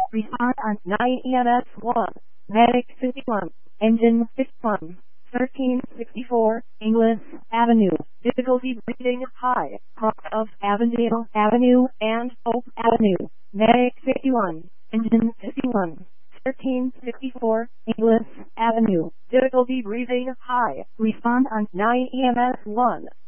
Respond on 9 EMS 1. Medic 51. Engine 51. 1364, Inglis Avenue. Difficulty breathing high. Cross of Avondale Avenue and Hope Avenue. Medic 51. Engine 51. 1364, Inglis Avenue. Difficulty breathing high. Respond on 9 EMS 1.